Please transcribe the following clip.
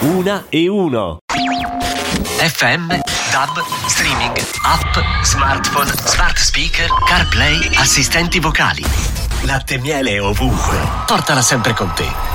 Una e uno. FM, DAB, streaming, app, smartphone, smart speaker, CarPlay, assistenti vocali. Latte e miele ovunque. Portala sempre con te.